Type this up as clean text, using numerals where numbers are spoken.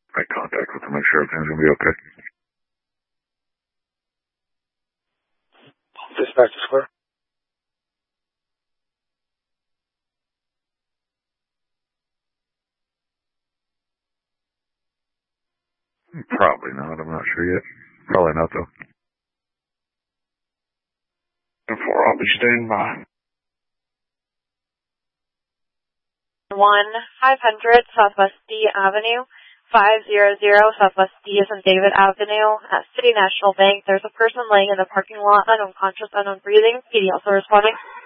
make contact with them, make sure everything's going to be okay. Dispatch to Square. Probably not. I'm not sure yet. Probably not, though. 10-4, I'll be standing by. 1-500 Southwest D Avenue, 500 Southwest D is in David Avenue at City National Bank. There's a person laying in the parking lot, unconscious, unknown breathing. PD also responding.